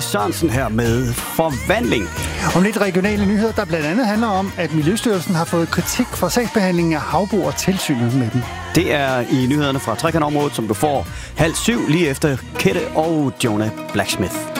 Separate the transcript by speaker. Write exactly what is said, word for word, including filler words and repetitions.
Speaker 1: Sørensen her med Forvandling.
Speaker 2: Om lidt regionale nyheder, der blandt andet handler om, at Miljøstyrelsen har fået kritik for sagsbehandlingen af havbrug og tilsynet med dem.
Speaker 1: Det er i nyhederne fra Trekantområdet, som du får halv syv lige efter Kette og Jonah Blacksmith.